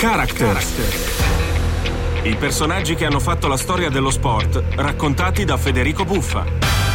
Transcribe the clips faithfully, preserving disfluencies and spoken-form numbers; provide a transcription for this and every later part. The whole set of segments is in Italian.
Characters. I personaggi che hanno fatto la storia dello sport, raccontati da Federico Buffa.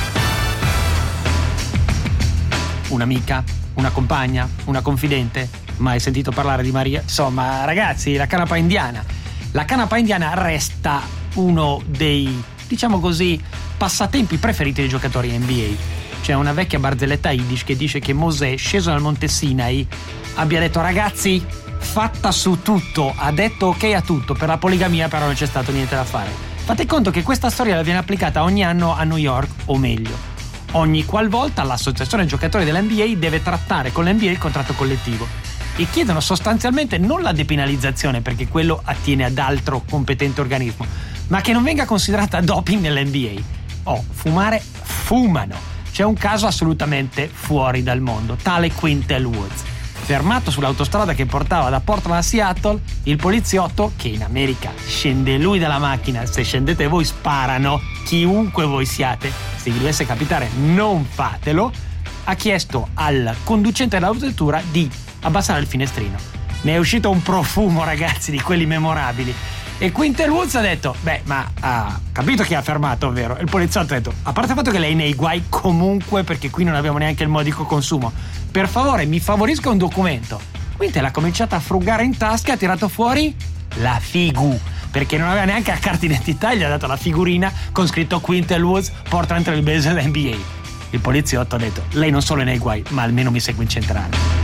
Un'amica, una compagna, una confidente. Mai sentito parlare di Maria? Insomma, ragazzi, la canapa indiana. La canapa indiana resta uno dei, diciamo così, passatempi preferiti dei giocatori N B A. C'è una vecchia barzelletta yiddish che dice che Mosè, sceso dal monte Sinai, abbia detto: ragazzi, fatta su tutto, ha detto ok a tutto. Per la poligamia però non c'è stato niente da fare. Fate conto che questa storia viene applicata ogni anno a New York, o meglio, ogni qualvolta l'associazione giocatori dell'N B A deve trattare con l'N B A il contratto collettivo, e chiedono sostanzialmente non la depenalizzazione, perché quello attiene ad altro competente organismo, ma che non venga considerata doping nell'N B A. Oh, fumare, fumano. C'è un caso assolutamente fuori dal mondo, tale Quintel Woods. Fermato sull'autostrada che portava da Portland a Seattle, il poliziotto, che in America scende lui dalla macchina, se scendete voi sparano, chiunque voi siate, se vi dovesse capitare non fatelo, ha chiesto al conducente dell'autovettura di abbassare il finestrino. Ne è uscito un profumo, ragazzi, di quelli memorabili. E Quintel Woods ha detto: beh, ma ha capito chi ha fermato, vero? E il poliziotto ha detto: a parte il fatto che lei è nei guai comunque, perché qui non abbiamo neanche il modico consumo, per favore mi favorisca un documento. Quintel ha cominciato a frugare in tasca e ha tirato fuori la figu, perché non aveva neanche la carta d'identità, gli ha dato la figurina con scritto Quintel Woods, Portland Trail Blazers N B A. Il poliziotto ha detto: lei non solo è nei guai, ma almeno mi segue in centrale.